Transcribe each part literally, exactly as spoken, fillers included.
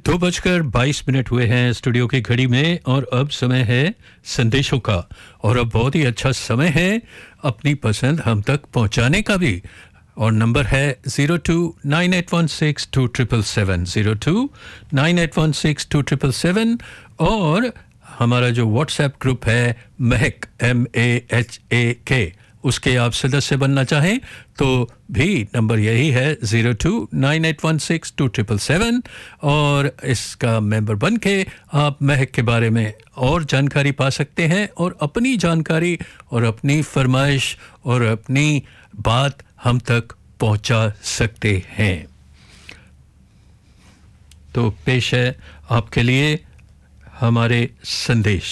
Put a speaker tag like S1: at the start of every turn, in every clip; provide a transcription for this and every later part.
S1: दो बजकर बाईस मिनट हुए हैं स्टूडियो की घड़ी में और अब समय है संदेशों का और अब बहुत ही अच्छा समय है अपनी पसंद हम तक पहुंचाने का भी और नंबर है zero two nine eight one six to triple seven zero two nine eight one six to triple seven और हमारा जो व्हाट्सएप ग्रुप है महक एम ए एच ए के उसके आप सदस्य बनना चाहें तो भी नंबर यही है zero two nine eight one six to triple seven और इसका मेंबर बन के आप महक के बारे में और जानकारी पा सकते हैं और अपनी जानकारी और अपनी फरमाइश और अपनी बात हम तक पहुंचा सकते हैं। तो पेश है आपके लिए हमारे संदेश।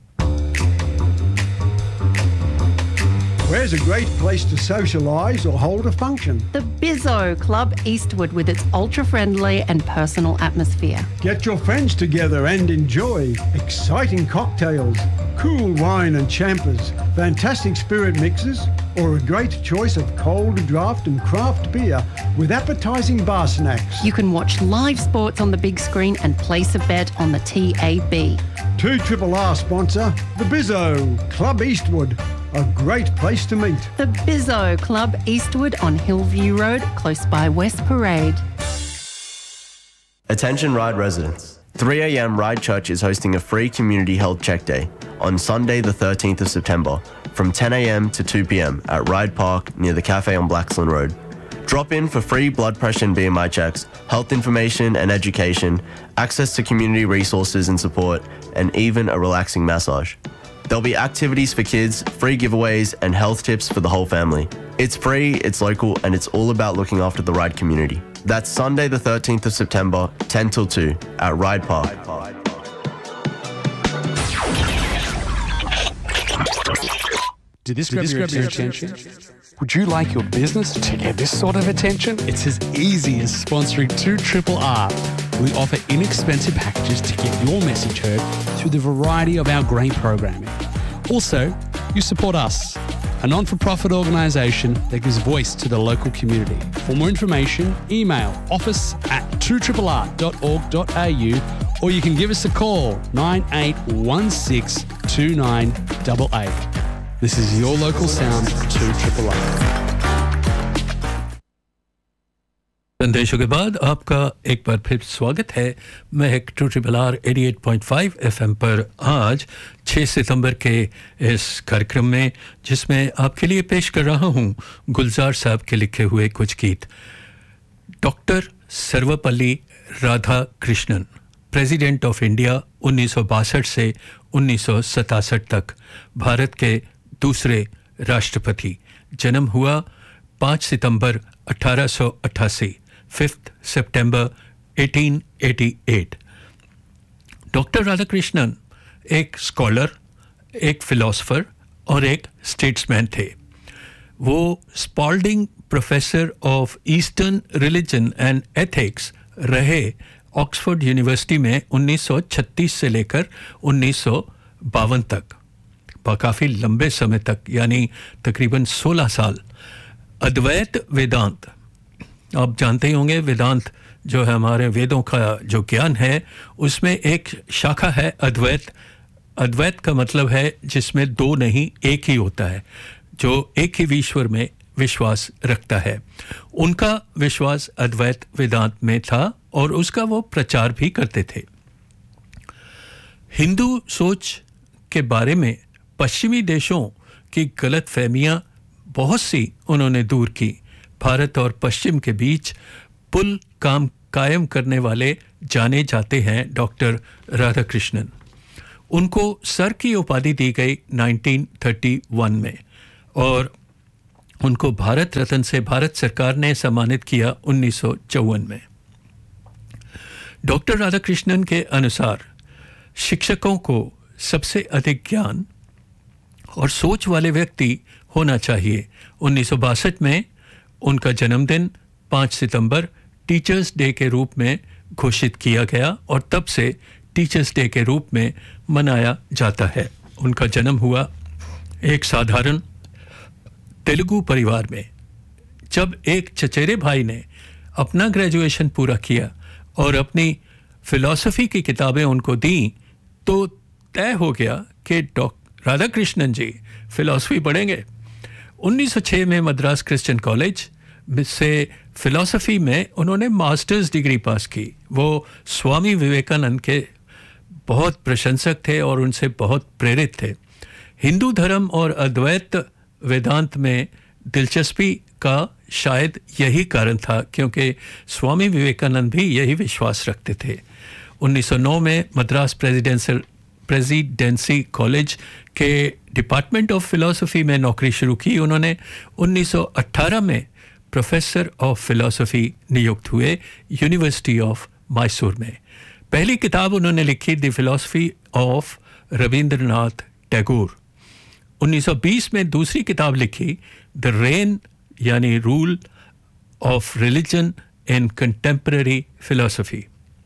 S2: Where's a great place to socialise or hold a function?
S3: The Bizzo Club Eastwood with its ultra-friendly and personal atmosphere.
S2: Get your friends together and enjoy exciting cocktails, cool wine and champers, fantastic spirit mixes, or a great choice of cold draft and craft beer with appetising bar snacks.
S3: You can watch live sports on the big screen and place a bet on the T A B.
S2: two R R sponsor, the Bizzo Club Eastwood. A great place to meet.
S3: The Bizzo Club Eastwood on Hillview Road, close by West Parade.
S4: Attention Ryde residents. three a m Ryde Church is hosting a free community health check day on Sunday the thirteenth of September from ten a m to two p m at Ryde Park near the cafe on Blaxland Road. Drop in for free blood pressure and B M I checks, health information and education, access to community resources and support, and even a relaxing massage. There'll be activities for kids, free giveaways, and health tips for the whole family. It's free, it's local, and it's all about looking after the Ryde community. That's Sunday the thirteenth of September, ten till two, at Ryde Park.
S5: Did this, Did grab, this your grab your attention? attention? Would you like your business to get this sort of attention? It's as easy as sponsoring two R R. We offer inexpensive packages to get your message heard through the variety of our great programming. Also, you support us, a non-for-profit organisation that gives voice to the local community. For more information, email office at two R R dot org dot a u or you can give us a call nine eight one six two nine eight eight. This is your local sound, two R R.
S1: संदेशों के बाद आपका एक बार फिर स्वागत है महक to triple R अठासी point पाँच एफएम पर आज छह सितंबर के इस कार्यक्रम में जिसमें आपके लिए पेश कर रहा हूं गुलजार साहब के लिखे हुए कुछ गीत। Doctor Sarvepalli Radhakrishnan, president of India उन्नीस सौ बासठ से उन्नीस सौ सतासठ तक, भारत के दूसरे राष्ट्रपति। जन्म हुआ पाँच सितंबर अठारह सौ अट्ठासी, फिफ्थ सितंबर अठारह सौ अट्ठासी। डॉक्टर राधाकृष्णन एक स्कॉलर, एक फिलोसोफर और एक स्टेट्समैन थे। वो Spalding professor of eastern religion and ethics रहे ऑक्सफोर्ड यूनिवर्सिटी में उन्नीस सौ छत्तीस से लेकर उन्नीस सौ बावन तक, काफ़ी लंबे समय तक, यानी तकरीबन सोलह साल। अद्वैत वेदांत, आप जानते ही होंगे, वेदांत जो है हमारे वेदों का जो ज्ञान है उसमें एक शाखा है अद्वैत। अद्वैत का मतलब है जिसमें दो नहीं एक ही होता है, जो एक ही ईश्वर में विश्वास रखता है। उनका विश्वास अद्वैत वेदांत में था और उसका वो प्रचार भी करते थे। हिंदू सोच के बारे में पश्चिमी देशों की गलत फहमियाँ बहुत सी उन्होंने दूर की। भारत और पश्चिम के बीच पुल काम कायम करने वाले जाने जाते हैं डॉक्टर राधाकृष्णन। उनको सर की उपाधि दी गई उन्नीस सौ इकतीस में और उनको भारत रत्न से भारत सरकार ने सम्मानित किया उन्नीस सौ चौवन में। डॉक्टर राधाकृष्णन के अनुसार शिक्षकों को सबसे अधिक ज्ञान और सोच वाले व्यक्ति होना चाहिए। उन्नीस सौ बासठ में उनका जन्मदिन पाँच सितंबर टीचर्स डे के रूप में घोषित किया गया और तब से टीचर्स डे के रूप में मनाया जाता है। उनका जन्म हुआ एक साधारण तेलुगु परिवार में। जब एक चचेरे भाई ने अपना ग्रेजुएशन पूरा किया और अपनी फिलॉसफी की किताबें उनको दी तो तय हो गया कि डॉक्टर राधाकृष्णन जी फिलॉसफी पढ़ेंगे। उन्नीस सौ छह में मद्रास क्रिश्चियन कॉलेज से फिलॉसफी में उन्होंने मास्टर्स डिग्री पास की। वो स्वामी विवेकानंद के बहुत प्रशंसक थे और उनसे बहुत प्रेरित थे। हिंदू धर्म और अद्वैत वेदांत में दिलचस्पी का शायद यही कारण था, क्योंकि स्वामी विवेकानंद भी यही विश्वास रखते थे। उन्नीस सौ नौ में मद्रास प्रेसिडेंशियल प्रेसिडेंसी कॉलेज के डिपार्टमेंट ऑफ फिलॉसफी में नौकरी शुरू की उन्होंने। उन्नीस सौ अठारह में प्रोफेसर ऑफ फिलॉसफी नियुक्त हुए यूनिवर्सिटी ऑफ मैसूर में। पहली किताब उन्होंने लिखी the philosophy of Rabindranath Tagore. उन्नीस सौ बीस में दूसरी किताब लिखी द रेन यानी rule of religion in contemporary philosophy.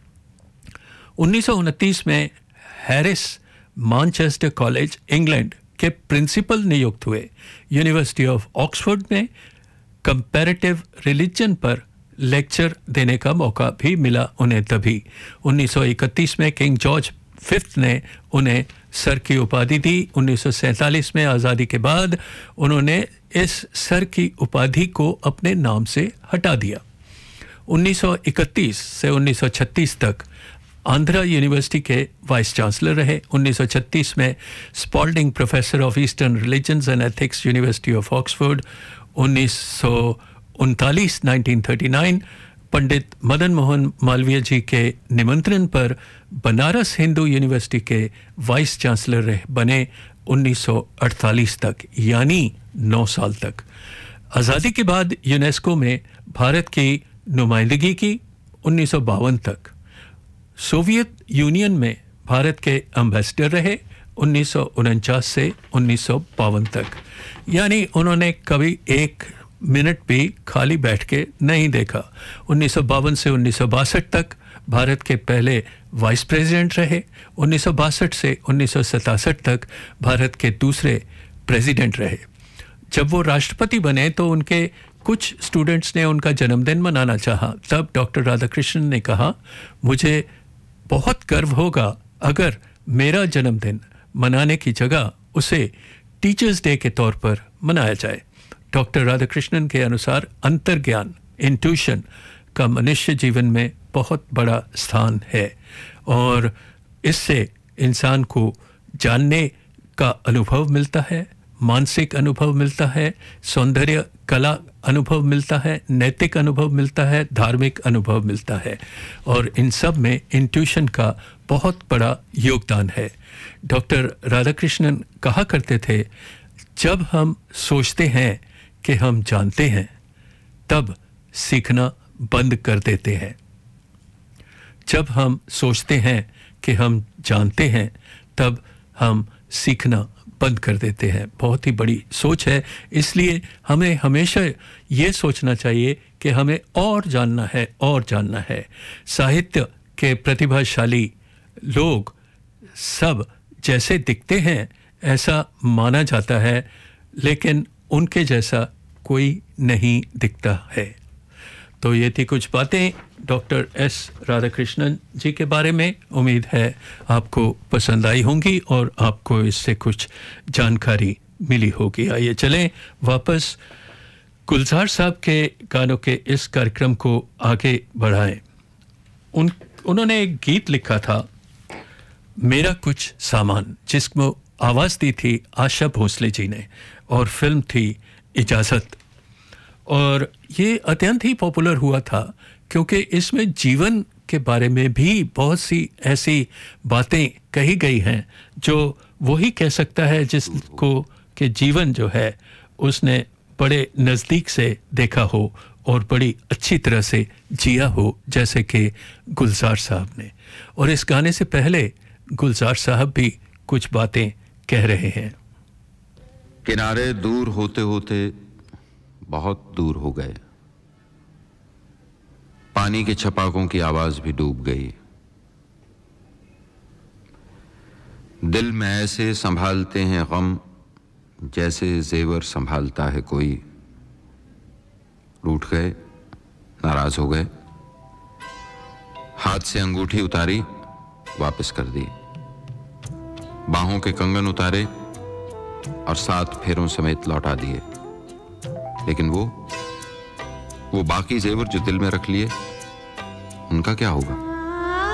S1: उन्नीस सौ उनतीस में हैरिस मैनचेस्टर कॉलेज इंग्लैंड के प्रिंसिपल नियुक्त हुए। यूनिवर्सिटी ऑफ ऑक्सफोर्ड में कंपैरेटिव रिलीजन पर लेक्चर देने का मौका भी मिला उन्हें तभी। उन्नीस सौ इकतीस में किंग जॉर्ज फिफ्थ ने उन्हें सर की उपाधि दी। उन्नीस सौ सैंतालीस में आज़ादी के बाद उन्होंने इस सर की उपाधि को अपने नाम से हटा दिया। उन्नीस सौ इकतीस से उन्नीस सौ छत्तीस तक आंध्रा यूनिवर्सिटी के वाइस चांसलर रहे। उन्नीस सौ छत्तीस में Spalding professor of eastern religions and ethics university of Oxford. उन्नीस सौ उनतालीस nineteen thirty nine Pandit Madan Mohan Malviya जी के निमंत्रण पर बनारस हिंदू यूनिवर्सिटी के वाइस चांसलर रहे बने उन्नीस सौ अड़तालीस तक, यानी नौ साल तक। आज़ादी के बाद यूनेस्को में भारत की नुमाइंदगी की उन्नीस सौ बावन तक। सोवियत यूनियन में भारत के एम्बेसडर रहे उन्नीस सौ उनचास से उन्नीस सौ बावन तक, यानी उन्होंने कभी एक मिनट भी खाली बैठ के नहीं देखा। उन्नीस सौ बावन से उन्नीस सौ बासठ तक भारत के पहले वाइस प्रेसिडेंट रहे। उन्नीस सौ बासठ से उन्नीस सौ सतासठ तक भारत के दूसरे प्रेसिडेंट रहे। जब वो राष्ट्रपति बने तो उनके कुछ स्टूडेंट्स ने उनका जन्मदिन मनाना चाहा। तब डॉक्टर राधाकृष्णन ने कहा, मुझे बहुत गर्व होगा अगर मेरा जन्मदिन मनाने की जगह उसे टीचर्स डे के तौर पर मनाया जाए। डॉक्टर राधाकृष्णन के अनुसार अंतर्ज्ञान, इंट्यूशन का मनुष्य जीवन में बहुत बड़ा स्थान है और इससे इंसान को जानने का अनुभव मिलता है, मानसिक अनुभव मिलता है, सौंदर्य कला अनुभव मिलता है, नैतिक अनुभव मिलता है, धार्मिक अनुभव मिलता है और इन सब में इंट्यूशन का बहुत बड़ा योगदान है। डॉक्टर राधाकृष्णन कहा करते थे, जब हम सोचते हैं कि हम जानते हैं तब सीखना बंद कर देते हैं। जब हम सोचते हैं कि हम जानते हैं तब हम सीखना बंद कर देते हैं। बहुत ही बड़ी सोच है, इसलिए हमें हमेशा ये सोचना चाहिए कि हमें और जानना है और जानना है। साहित्य के प्रतिभाशाली लोग सब जैसे दिखते हैं ऐसा माना जाता है, लेकिन उनके जैसा कोई नहीं दिखता है। तो ये थी कुछ बातें डॉक्टर एस राधाकृष्णन जी के बारे में। उम्मीद है आपको पसंद आई होंगी और आपको इससे कुछ जानकारी मिली होगी। आइए चलें वापस गुलजार साहब के गानों के इस कार्यक्रम को आगे बढ़ाएं। उन उन्होंने एक गीत लिखा था, मेरा कुछ सामान, जिसको आवाज़ दी थी आशा भोसले जी ने और फिल्म थी इजाज़त। और ये अत्यंत ही पॉपुलर हुआ था क्योंकि इसमें जीवन के बारे में भी बहुत सी ऐसी बातें कही गई हैं जो वही कह सकता है जिसको कि जीवन जो है उसने बड़े नज़दीक से देखा हो और बड़ी अच्छी तरह से जिया हो, जैसे कि गुलजार साहब ने। और इस गाने से पहले गुलजार साहब भी कुछ बातें कह रहे हैं।
S6: किनारे दूर होते होते बहुत दूर हो गए, पानी के छपाकों की आवाज भी डूब गई। दिल में ऐसे संभालते हैं गम जैसे जेवर संभालता है कोई। रूठ गए, नाराज हो गए, हाथ से अंगूठी उतारी, वापस कर दी। बाहों के कंगन उतारे और सात फेरों समेत लौटा दिए। लेकिन वो वो बाकी जेवर जो दिल में रख लिए, उनका क्या होगा?